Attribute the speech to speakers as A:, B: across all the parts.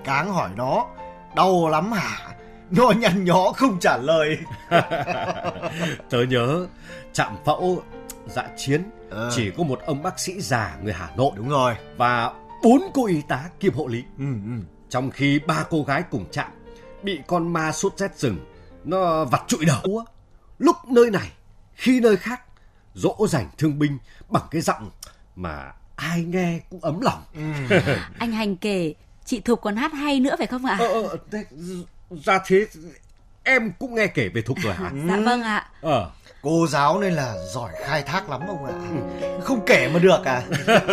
A: Cáng hỏi nó, đau lắm hả? Nó nhăn nhó không trả lời.
B: Tớ nhớ trạm phẫu dã chiến chỉ có một ông bác sĩ già người Hà Nội.
A: Đúng rồi.
B: Và 4 cô y tá kiêm hộ lý. Trong khi 3 cô gái cùng trạm bị con ma sốt rét rừng nó vặt trụi đầu. Lúc nơi này khi nơi khác dỗ dành thương binh bằng cái giọng mà ai nghe cũng ấm lòng.
C: Anh Hành kể chị Thục còn hát hay nữa phải không ạ?
B: Ra thế em cũng nghe kể về Thục rồi hả?
C: Dạ vâng ạ.
A: Cô giáo nên là giỏi khai thác lắm ông ạ. Không kể mà được à?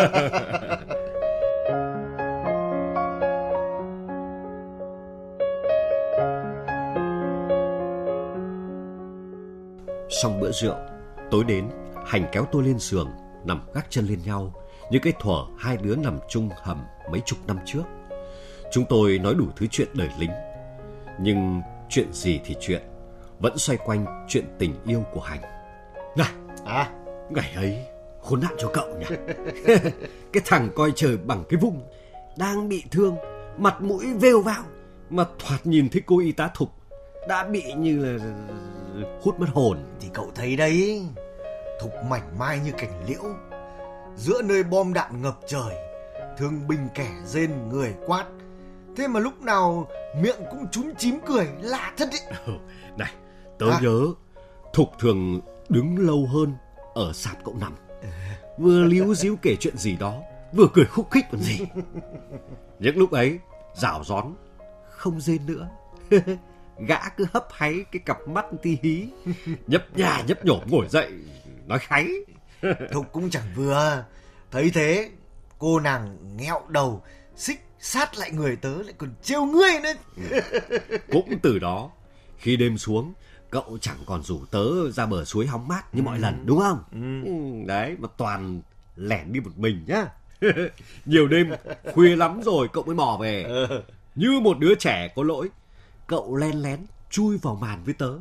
B: Xong bữa rượu, tối đến, Hành kéo tôi lên giường, nằm gác chân lên nhau, như cái thuở hai đứa nằm chung hầm mấy chục năm trước. Chúng tôi nói đủ thứ chuyện đời lính, nhưng chuyện gì thì chuyện, vẫn xoay quanh chuyện tình yêu của Hành. Này, ngày ấy khốn nạn cho cậu nhỉ. Cái thằng coi trời bằng cái vung, đang bị thương, mặt mũi vêu vao, mà thoạt nhìn thấy cô y tá Thục đã bị như là hút mất hồn.
A: Thì cậu thấy đấy, Thục mảnh mai như cành liễu, giữa nơi bom đạn ngập trời, thương binh kẻ rên người quát, thế mà lúc nào miệng cũng chúm chím cười, lạ thật đấy.
B: Này, tớ nhớ Thục thường đứng lâu hơn ở sạp cậu nằm, vừa líu díu kể chuyện gì đó, vừa cười khúc khích còn gì. Những lúc ấy rảo rón không rên nữa. Gã cứ hấp háy cái cặp mắt tí hí, nhấp nhà nhấp nhổm ngồi dậy nói kháy.
A: Thục cũng chẳng vừa. Thấy thế, cô nàng nghẹo đầu, xích sát lại người tớ, lại còn trêu ngươi nữa.
B: Cũng từ đó, khi đêm xuống, cậu chẳng còn rủ tớ ra bờ suối hóng mát như mọi lần, đúng không? Đấy, mà toàn lẻn đi một mình nhá. Nhiều đêm, khuya lắm rồi cậu mới mò về. Như một đứa trẻ có lỗi, cậu len lén chui vào màn với tớ.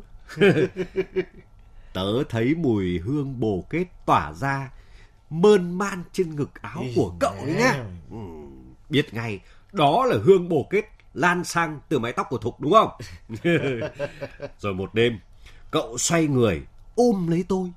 B: Tớ thấy mùi hương bồ kết tỏa ra mơn man trên ngực áo của cậu đấy nhá. Biết ngay đó là hương bồ kết lan sang từ mái tóc của Thục, đúng không? Rồi một đêm, cậu xoay người ôm lấy tôi.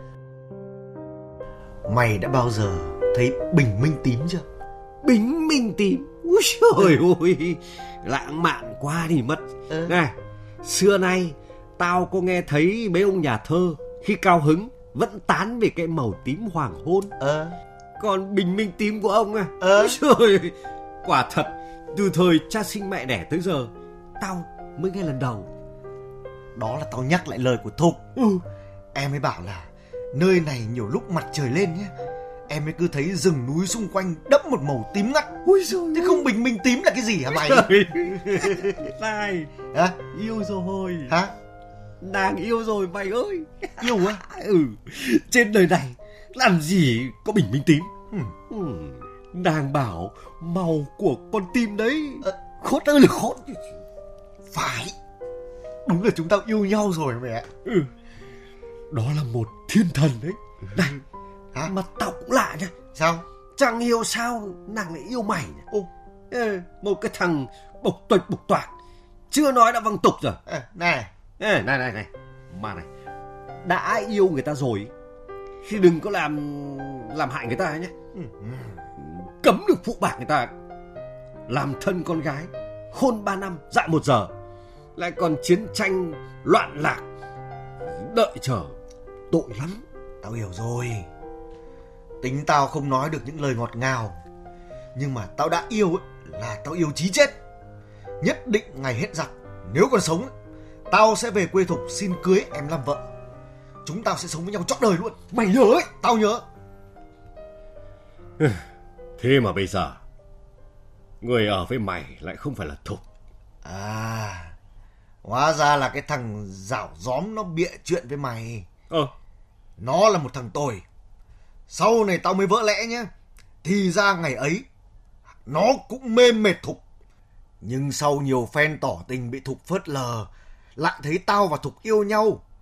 A: Mày đã bao giờ thấy bình minh tím chưa?
B: Bình minh tím? Úi trời ơi, lãng mạn quá đi mất. Này, xưa nay tao có nghe thấy mấy ông nhà thơ khi cao hứng vẫn tán về cái màu tím hoàng hôn. Còn bình minh tím của ông ôi trời, quả thật từ thời cha sinh mẹ đẻ tới giờ tao mới nghe lần đầu.
A: Đó là tao nhắc lại lời của Thục. Em ấy bảo là nơi này nhiều lúc mặt trời lên nhé, em ấy cứ thấy rừng núi xung quanh đẫm một màu tím ngắt.
B: Ôi giời,
A: thế không bình minh tím là cái gì hả mày?
B: Này, yêu rồi.
A: Hả?
B: Nàng yêu rồi mày ơi.
A: Yêu á?
B: Trên đời này làm gì có bình minh tím. Nàng bảo màu của con tim đấy khốn ơi là khốn.
A: Phải, đúng là chúng ta yêu nhau rồi mẹ.
B: Đó là một thiên thần đấy. Này, mà tao cũng lạ nha.
A: Sao?
B: Chẳng hiểu sao nàng lại yêu mày. Một cái thằng bộc tuệch bộc toạc, chưa nói đã văng tục rồi.
A: Này.
B: Mà này, đã yêu người ta rồi thì đừng có làm hại người ta nhé. Cấm được phụ bạc người ta. Làm thân con gái, hôn 3 năm, dại 1 giờ, lại còn chiến tranh loạn lạc đợi chờ, tội lắm.
A: Tao hiểu rồi. Tính tao không nói được những lời ngọt ngào, nhưng mà tao đã yêu là tao yêu chí chết. Nhất định ngày hết giặc, nếu còn sống, tao sẽ về quê Thục xin cưới em làm vợ. Chúng tao sẽ sống với nhau trọn đời luôn.
B: Mày nhớ ấy?
A: Tao nhớ.
B: Thế mà bây giờ người ở với mày lại không phải là Thục.
A: Hóa ra là cái thằng dảo dóm nó bịa chuyện với mày. Nó là một thằng tồi. Sau này tao mới vỡ lẽ nhé. Thì ra ngày ấy nó cũng mê mệt Thục. Nhưng sau nhiều phen tỏ tình bị Thục phớt lờ, lại thấy tao và Thục yêu nhau,